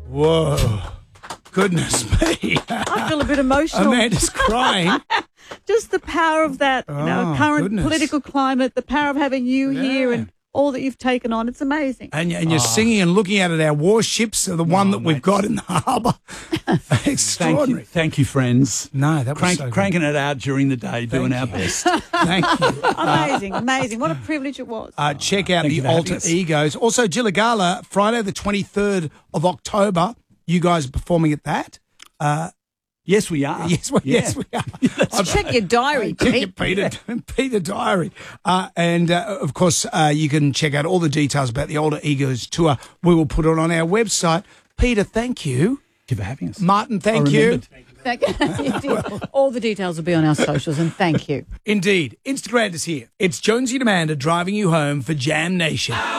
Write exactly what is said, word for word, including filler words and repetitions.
Whoa. Goodness me. I feel a bit emotional. Amanda's crying. Just the power of that, you know, Oh, current goodness. political climate, the power of having you Yeah. here and all that you've taken on. It's amazing. And, you- and you're singing and looking out at our warships, the one Oh, that we've mate. got in the harbour. Thank you, Extraordinary. thank you, friends. No, that was Crank, so good. cranking it out during the day, doing our best. Thank you. Amazing, amazing. What a privilege it was. Uh, check out Thank the you for having Alter us. Egos. Also, Gillagala, Friday the twenty-third of October. You guys are performing at that? Yes, we are. Yes, well, Yeah. yes, we are. Check your diary, Check your Pete. Peter, Peter Diary. Uh, and, uh, of course, uh, you can check out all the details about the Alter Egos tour. We will put it on our website. Peter, thank you. Thank you for having us. Martin, I thank you. remembered. Thank you. did. All the details will be on our socials, and thank you. Indeed. Instagram is here. It's Jonesy and Amanda driving you home for Jam Nation.